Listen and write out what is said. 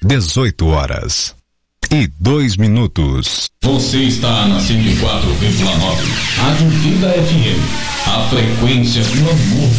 18h02. Você está na 104,9. Rádio Vida FM. A frequência do amor